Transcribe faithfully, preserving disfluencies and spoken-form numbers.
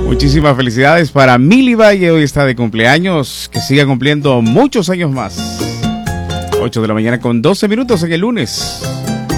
Muchísimas felicidades para Mili Valle, hoy está de cumpleaños, que siga cumpliendo muchos años más. ocho de la mañana con doce minutos en el lunes.